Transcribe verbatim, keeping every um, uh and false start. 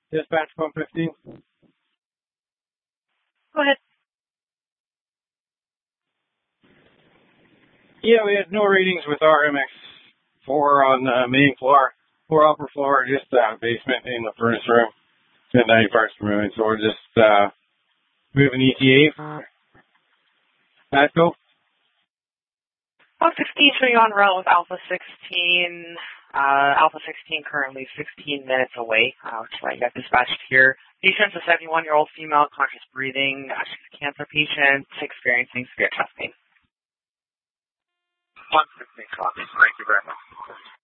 Dispatch one fifteen. Go ahead. Yeah, we had no readings with R M X four on the main floor, or upper floor, just uh, basement in the furnace room. At ninety parts per million, so we're just uh, moving E T A. Atco. Alpha sixteen showing on route with Alpha sixteen. Uh, Alpha sixteen currently sixteen minutes away, uh, which is why I got dispatched here. Patient's a seventy-one-year-old female, conscious breathing. Uh, she's a cancer patient, experiencing severe chest pain. one fifteen, copy. Thank you very much.